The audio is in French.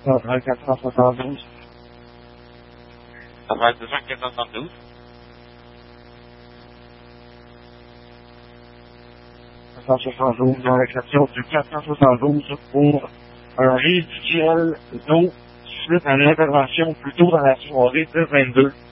472. Ça va être 472. Dans l'exception du 472 pour un résiduel d'eau suite à l'intervention plus tôt dans la soirée de 22.